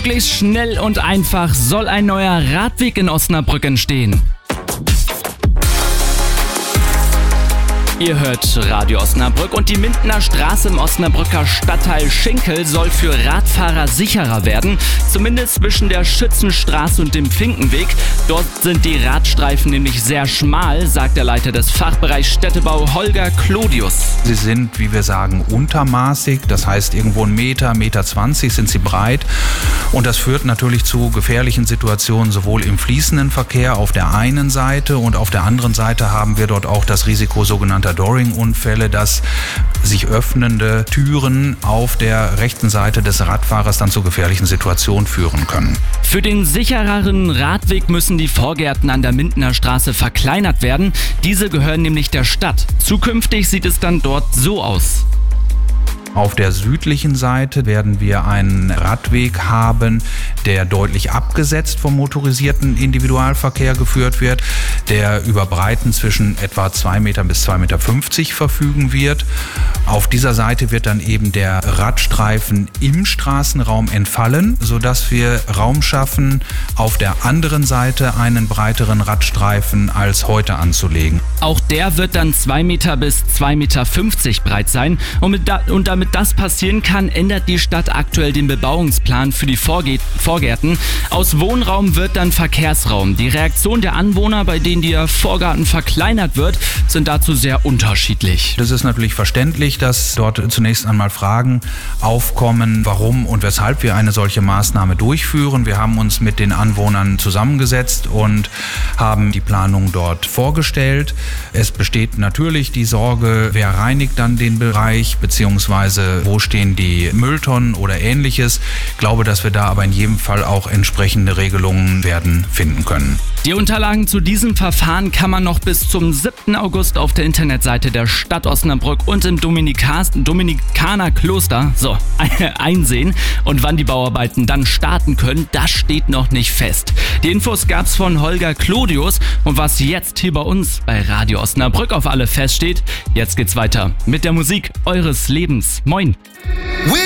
Möglichst schnell und einfach soll ein neuer Radweg in Osnabrück entstehen. Ihr hört Radio Osnabrück und die Mindener Straße im Osnabrücker Stadtteil Schinkel soll für Radfahrer sicherer werden, zumindest zwischen der Schützenstraße und dem Finkenweg. Dort sind die Radstreifen nämlich sehr schmal, sagt der Leiter des Fachbereichs Städtebau Holger Clodius. Sie sind, wie wir sagen, untermaßig, das heißt irgendwo 1 Meter, 1,20 Meter sind sie breit und das führt natürlich zu gefährlichen Situationen, sowohl im fließenden Verkehr auf der einen Seite und auf der anderen Seite haben wir dort auch das Risiko sogenannter Dooring-Unfälle, dass sich öffnende Türen auf der rechten Seite des Radfahrers dann zu gefährlichen Situationen führen können. Für den sichereren Radweg müssen die Vorgärten an der Mindener Straße verkleinert werden. Diese gehören nämlich der Stadt. Zukünftig sieht es dann dort so aus. Auf der südlichen Seite werden wir einen Radweg haben, der deutlich abgesetzt vom motorisierten Individualverkehr geführt wird, der über Breiten zwischen etwa 2 Meter bis 2,50 Meter verfügen wird. Auf dieser Seite wird dann eben der Radstreifen im Straßenraum entfallen, sodass wir Raum schaffen, auf der anderen Seite einen breiteren Radstreifen als heute anzulegen. Auch der wird dann 2 Meter bis 2,50 Meter breit sein. Und damit das passieren kann, ändert die Stadt aktuell den Bebauungsplan für die Vorgärten. Aus Wohnraum wird dann Verkehrsraum. Die Reaktion der Anwohner, bei denen der Vorgarten verkleinert wird, sind dazu sehr unterschiedlich. Das ist natürlich verständlich, dass dort zunächst einmal Fragen aufkommen, warum und weshalb wir eine solche Maßnahme durchführen. Wir haben uns mit den Anwohnern zusammengesetzt und haben die Planung dort vorgestellt. Es besteht natürlich die Sorge, wer reinigt dann den Bereich, beziehungsweise wo stehen die Mülltonnen oder ähnliches. Ich glaube, dass wir da aber in jedem Fall auch entsprechende Regelungen werden finden können. Die Unterlagen zu diesem Verfahren kann man noch bis zum 7. August auf der Internetseite der Stadt Osnabrück und im Dominikanerkloster einsehen. Und wann die Bauarbeiten dann starten können, das steht noch nicht fest. Die Infos gab's von Holger Clodius und was jetzt hier bei uns bei Radio Osnabrück auf alle feststeht, jetzt geht's weiter mit der Musik eures Lebens. Moin!